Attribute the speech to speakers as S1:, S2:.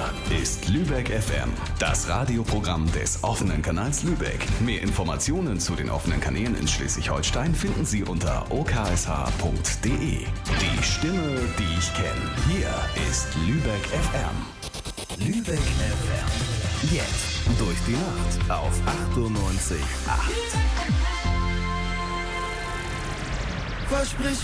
S1: ist Lübeck FM, das Radioprogramm des offenen Kanals Lübeck. Mehr Informationen zu den offenen Kanälen in Schleswig-Holstein finden Sie unter oksh.de. Die Stimme, die ich kenne. Hier ist Lübeck FM. Lübeck FM. Jetzt durch die Nacht auf 98,8.
S2: Versprich